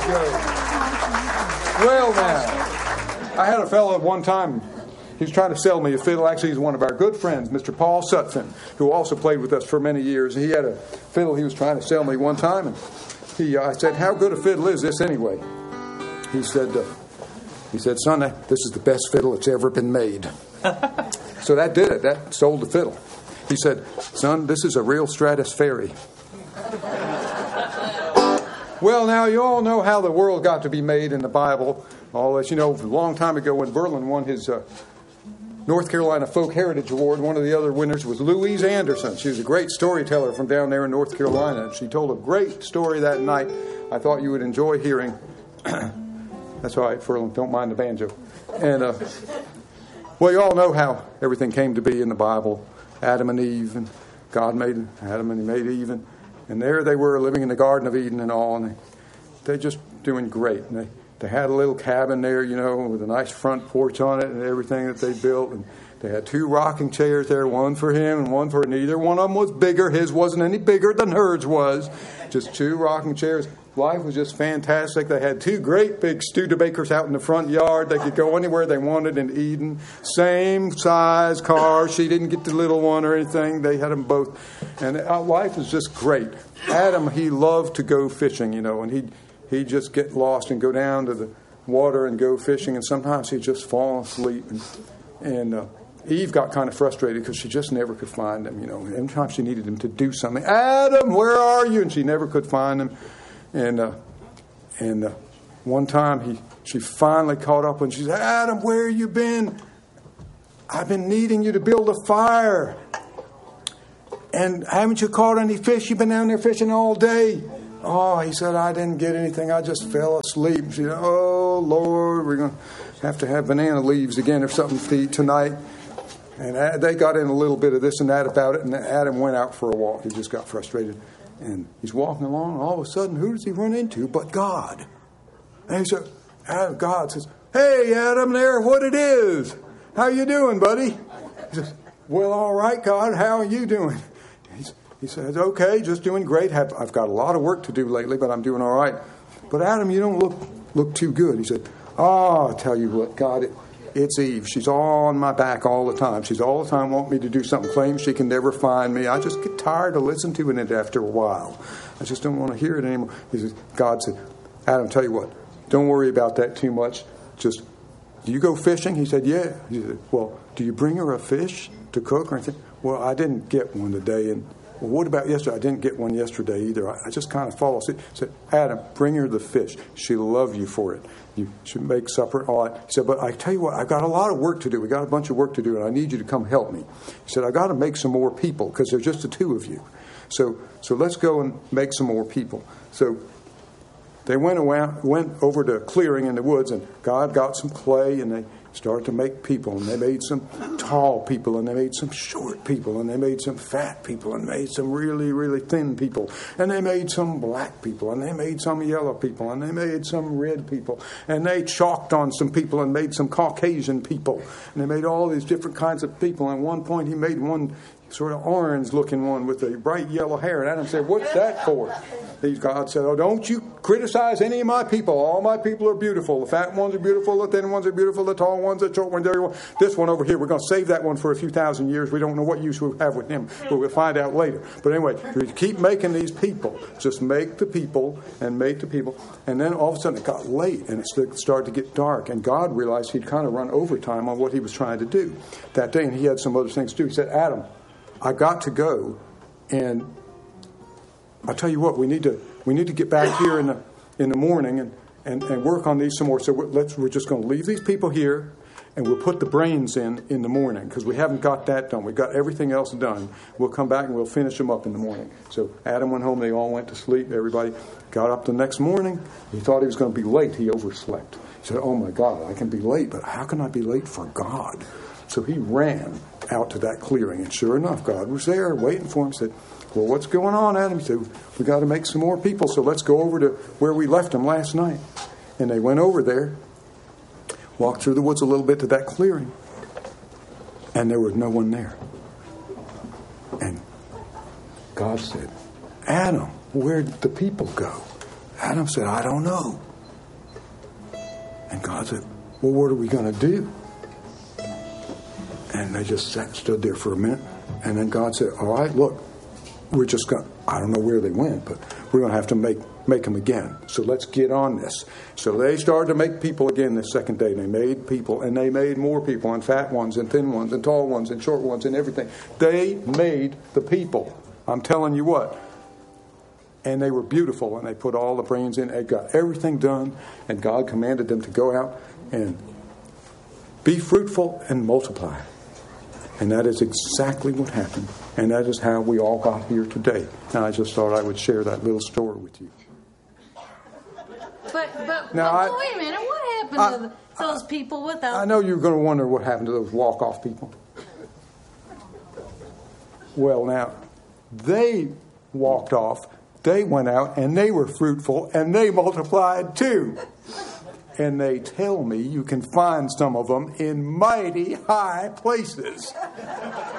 go. Well, now, I had a fellow at one time. He was trying to sell me a fiddle. Actually, he's one of our good friends, Mr. Paul Sutphin, who also played with us for many years. He had a fiddle he was trying to sell me one time, and I said, "How good a fiddle is this anyway?" He said, "Son, this is the best fiddle that's ever been made." So that did it. That sold the fiddle. He said, "Son, this is a real Stratosferry." Well, now, you all know how the world got to be made in the Bible. All as you know, a long time ago when Berlin won his North Carolina Folk Heritage Award, one of the other winners was Louise Anderson. She was a great storyteller from down there in North Carolina. She told a great story that night I thought you would enjoy hearing. That's all right, Ferlin, don't mind the banjo. And, well, you all know how everything came to be in the Bible. Adam and Eve, and God made Adam and he made Eve. And there they were living in the Garden of Eden and all, and they're just doing great. And they had a little cabin there, you know, with a nice front porch on it and everything that they built. And they had 2 rocking chairs there, one for him and one for neither. One of them was bigger. His wasn't any bigger than hers was. Just 2 rocking chairs. Life was just fantastic. They had 2 great big Studebakers out in the front yard. They could go anywhere they wanted in Eden. Same size car. She didn't get the little one or anything. They had them both. And life was just great. Adam, he loved to go fishing, you know, and he'd just get lost and go down to the water and go fishing. And sometimes he'd just fall asleep. And Eve got kind of frustrated because she just never could find him, you know. Every time she needed him to do something, "Adam, where are you?" And she never could find him. And one time she finally caught up and she said, "Adam, where you been? I've been needing you to build a fire. And haven't you caught any fish? You've been down there fishing all day." "Oh," he said, "I didn't get anything. I just fell asleep." She said, "Oh, Lord, we're going to have banana leaves again or something to eat tonight." And they got in a little bit of this and that about it, and Adam went out for a walk. He just got frustrated. And he's walking along, and all of a sudden, who does he run into but God? And he said, God says, "Hey, Adam, there, what it is? How you doing, buddy?" He says, "Well, all right, God, how are you doing?" He says, "Okay, just doing great. I've got a lot of work to do lately, but I'm doing all right." "But Adam, you don't look too good." He said, "Oh, I'll tell you what, God, it's Eve. She's all on my back all the time. She's all the time wanting me to do something, claims she can never find me. I just get tired of listening to it after a while. I just don't want to hear it anymore." God said, "Adam, tell you what, don't worry about that too much. Just, do you go fishing?" He said, "Yeah." He said, "Well, do you bring her a fish to cook or anything?" "Well, I didn't get one today." "And well, what about yesterday?" "I didn't get one yesterday either. I just kind of fall asleep." He said, "Adam, bring her the fish. She'll love you for it. You should make supper." All that. He said, "But I tell you what, I've got a lot of work to do. We got a bunch of work to do, and I need you to come help me." He said, "I got to make some more people because there's just the 2 of you. So let's go and make some more people." So they went over to a clearing in the woods, and God got some clay, and they started to make people, and they made some tall people, and they made some short people, and they made some fat people, and made some really, really thin people, and they made some black people, and they made some yellow people, and they made some red people, and they chalked on some people and made some Caucasian people, and they made all these different kinds of people. And at one point he made one sort of orange-looking one with a bright yellow hair. And Adam said, "What's that for?" God said, "Oh, don't you criticize any of my people. All my people are beautiful. The fat ones are beautiful. The thin ones are beautiful. The tall ones, the short ones, everyone. This one over here, we're going to save that one for a few thousand years. We don't know what use we'll have with him, but we'll find out later." But anyway, we keep making these people. Just make the people and make the people. And then all of a sudden it got late and it started to get dark. And God realized he'd kind of run overtime on what he was trying to do that day. And he had some other things to do. He said, "Adam, I got to go, and I tell you what, we need to get back here in the morning and work on these some more. So we're just going to leave these people here, and we'll put the brains in the morning because we haven't got that done. We've got everything else done. We'll come back and we'll finish them up in the morning." So Adam went home. They all went to sleep. Everybody got up the next morning. He thought he was going to be late. He overslept. He said, "Oh my God, I can be late, but how can I be late for God?" So he ran out to that clearing, and sure enough, God was there waiting for him. He said, "Well, what's going on, Adam?" He said, "We got to make some more people, so let's go over to where we left them last night." And they went over there, walked through the woods a little bit to that clearing, and there was no one there. And God said, "Adam, where'd the people go?" Adam said, "I don't know." And God said, well, what are we going to do? And they just stood there for a minute. And then God said, all right, look, we're just going to, I don't know where they went, but we're going to have to make them again. So let's get on this. So they started to make people again the second day. They made people, and they made more people, and fat ones, and thin ones, and tall ones, and short ones, and everything. They made the people. I'm telling you what. And they were beautiful, and they put all the brains in. They got everything done, and God commanded them to go out and be fruitful and multiply. And that is exactly what happened. And that is how we all got here today. And I just thought I would share that little story with you. But wait a minute. What happened to those people without... I know you're going to wonder what happened to those walk-off people. Well, now, they walked off. They went out, and they were fruitful, and they multiplied too. And they tell me you can find some of them in mighty high places.